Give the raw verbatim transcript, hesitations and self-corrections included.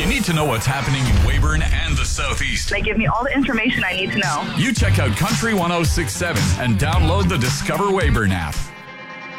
you need to know what's happening in Weyburn and the Southeast. They give me all the information I need to know. You check out Country one oh six point seven and download the Discover Weyburn app.